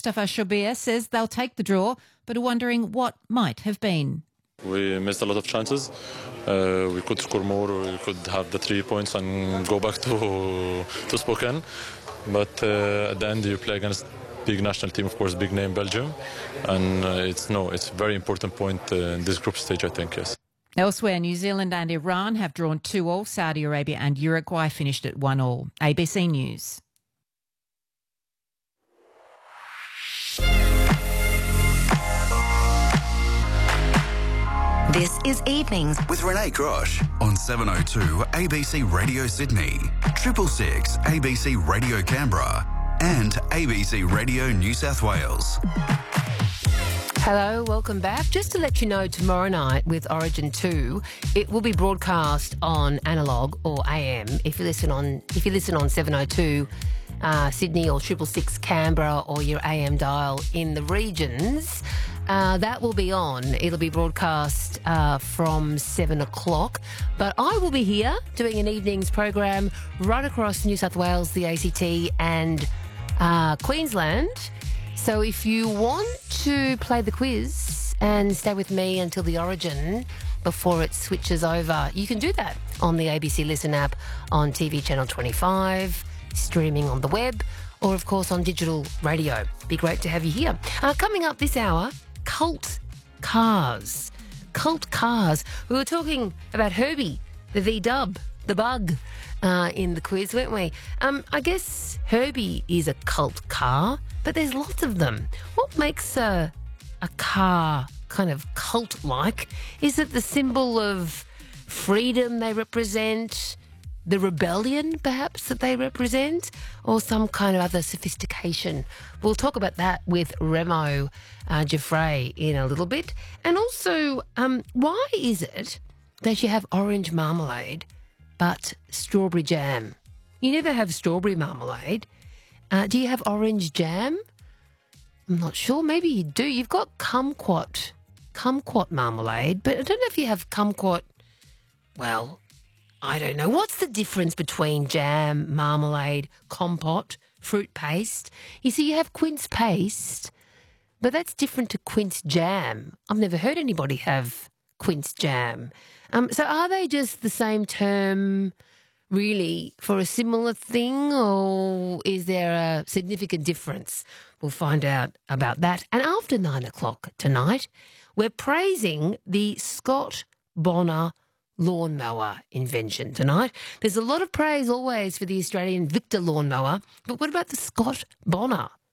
Mustafa Shobir says they'll take the draw, but are wondering what might have been. We missed a lot of chances. We could score more, we could have the 3 points and go back to Spokane. But at the end, you play against big national team, of course, big name Belgium. And it's a very important point in this group stage, I think, yes. Elsewhere, New Zealand and Iran have drawn 2-2. Saudi Arabia and Uruguay finished at 1-1. ABC News. This is Evenings with Renee Grosh on 702 ABC Radio Sydney, 666 ABC Radio Canberra and ABC Radio New South Wales. Hello, welcome back. Just to let you know, tomorrow night with Origin 2, it will be broadcast on analog or AM. If you listen on 702 Sydney or 666 Canberra or your AM dial in the regions, that will be on. It'll be broadcast from 7 o'clock. But I will be here doing an evenings program right across New South Wales, the ACT and Queensland. So if you want to play the quiz and stay with me until the Origin before it switches over, you can do that on the ABC Listen app, on TV channel 25, streaming on the web, or of course on digital radio. Be great to have you here. Coming up this hour, cult cars. Cult cars. We were talking about Herbie, the V-dub, the bug, in the quiz, weren't we? I guess Herbie is a cult car, but there's lots of them. What makes a car kind of cult-like? Is it the symbol of freedom they represent, the rebellion perhaps that they represent, or some kind of other sophistication? We'll talk about that with Remo Giuffre in a little bit. And also, why is it that you have orange marmalade but strawberry jam? You never have strawberry marmalade. Do you have orange jam? I'm not sure. Maybe you do. You've got kumquat marmalade, but I don't know if you have kumquat. Well, I don't know. What's the difference between jam, marmalade, compote, fruit paste? You see, you have quince paste, but that's different to quince jam. I've never heard anybody have quince jam. So are they just the same term really for a similar thing, or is there a significant difference? We'll find out about that. And after 9 o'clock tonight, we're praising the Scott Bonner lawnmower invention tonight. There's a lot of praise always for the Australian Victor lawnmower, but what about the Scott Bonner